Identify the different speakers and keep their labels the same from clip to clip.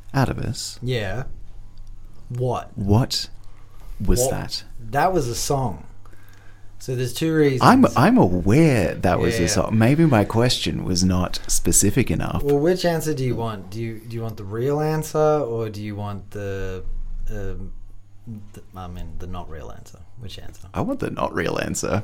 Speaker 1: Atavus.
Speaker 2: Yeah. What?
Speaker 1: What was that?
Speaker 2: That was a song. So there's two reasons.
Speaker 1: I'm aware that was
Speaker 2: Yeah.
Speaker 1: a song. Maybe my question was not specific enough.
Speaker 2: Well, which answer do you want? Do you want the real answer, or do you want the not real answer? Which answer?
Speaker 1: I want the not real answer.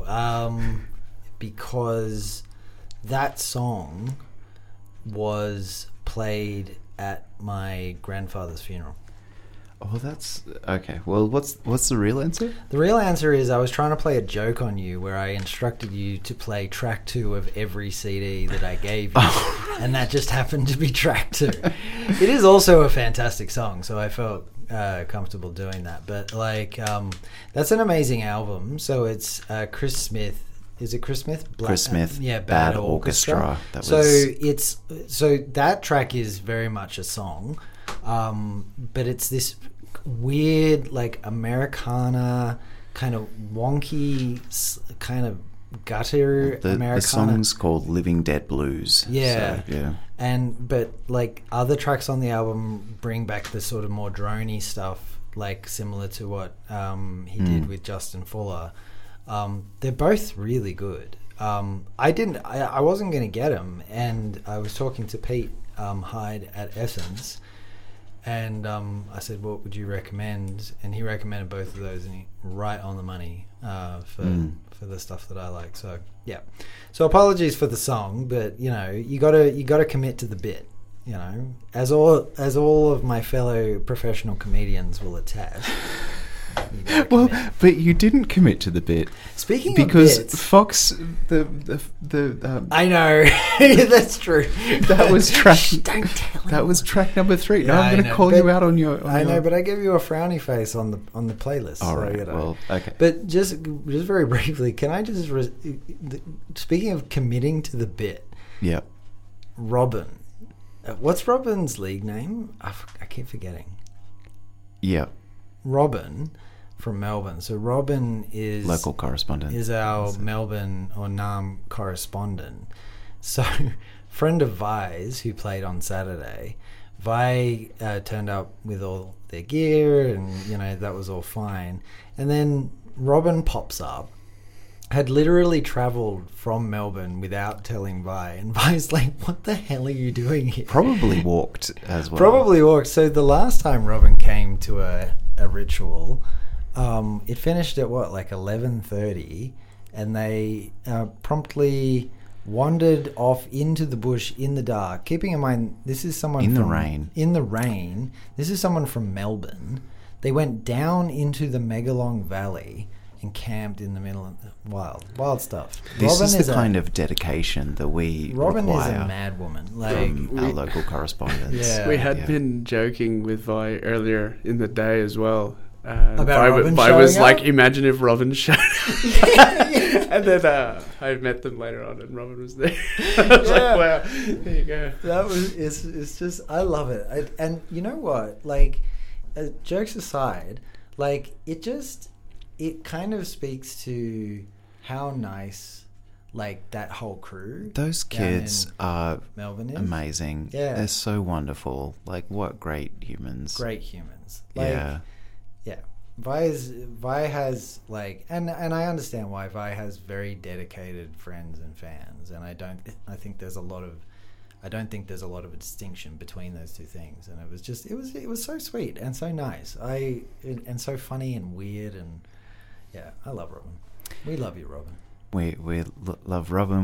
Speaker 2: Because that song was played at my grandfather's funeral.
Speaker 1: Oh, that's okay. Well, what's the real answer?
Speaker 2: The real answer is I was trying to play a joke on you where I instructed you to play track 2 of every CD that I gave you, and that just happened to be track 2. It is also a fantastic song, so I felt comfortable doing that. But that's an amazing album. So it's Chris Smith. Is it Chris Smith?
Speaker 1: Chris Smith.
Speaker 2: Yeah,
Speaker 1: Bad Orchestra.
Speaker 2: So that track is very much a song, but it's this weird, like, Americana kind of wonky, kind of gutter Americana.
Speaker 1: The song's called "Living Dead Blues."
Speaker 2: Yeah,
Speaker 1: so, yeah.
Speaker 2: But like other tracks on the album bring back the sort of more droney stuff, like similar to what he did with Justin Fuller. They're both really good. I wasn't going to get them, and I was talking to Pete Hyde at Essence, and I said, what would you recommend? And he recommended both of those, and he right on the money for the stuff that I like. So yeah, so apologies for the song, but you gotta commit to the bit. As all of my fellow professional comedians will attest.
Speaker 1: Well, but you didn't commit to the bit.
Speaker 2: Speaking
Speaker 1: because
Speaker 2: of bits,
Speaker 1: Fox,
Speaker 2: I know that's true.
Speaker 1: That was track.
Speaker 2: Don't tell him.
Speaker 1: That was track number 3.
Speaker 2: Yeah,
Speaker 1: now I'm going to call you out on your.
Speaker 2: I know, but I gave you a frowny face on the playlist.
Speaker 1: All
Speaker 2: so,
Speaker 1: right. Well, okay.
Speaker 2: But just very briefly, can I just speaking of committing to the bit?
Speaker 1: Yeah.
Speaker 2: Robin, what's Robin's league name? I keep forgetting.
Speaker 1: Yeah.
Speaker 2: Robin from Melbourne. So Robin is
Speaker 1: local correspondent.
Speaker 2: Is our Melbourne or NAM correspondent. So friend of Vi's who played on Saturday. Vi turned up with all their gear, and that was all fine. And then Robin pops up. Had literally travelled from Melbourne without telling Vi, and Vi's like, "What the hell are you doing here?"
Speaker 1: Probably walked as well.
Speaker 2: Probably walked. So the last time Robin came to a ritual, it finished at like 11:30, and they promptly wandered off into the bush in the dark. Keeping in mind, this is someone
Speaker 1: in the rain.
Speaker 2: In the rain. This is someone from Melbourne. They went down into the Megalong Valley and camped in the middle of the wild stuff.
Speaker 1: This Robin is the kind of dedication that we
Speaker 2: Robin
Speaker 1: require
Speaker 2: is a mad woman.
Speaker 1: From our local correspondents.
Speaker 2: Yeah.
Speaker 3: We had been joking with Vi earlier in the day as well.
Speaker 2: About Robin
Speaker 3: Vi was
Speaker 2: showing
Speaker 3: like,
Speaker 2: up?
Speaker 3: imagine if Robin showed up. And then I met them later on, and Robin was there. I was like, wow, there you go.
Speaker 2: That was it's just, I love it. And you know what? Like, jokes aside, like it kind of speaks to how nice, like, that whole crew.
Speaker 1: Those kids are
Speaker 2: Melbourne is
Speaker 1: amazing.
Speaker 2: Yeah,
Speaker 1: they're so wonderful. Like, what great humans.
Speaker 2: Great humans. Like,
Speaker 1: yeah.
Speaker 2: Vi has like, and I understand why Vi has very dedicated friends and fans, and I don't think there's a lot of a distinction between those two things. And it was so sweet and so nice. And so funny and weird, and yeah, I love Robin. We love you, Robin.
Speaker 1: We love Robin.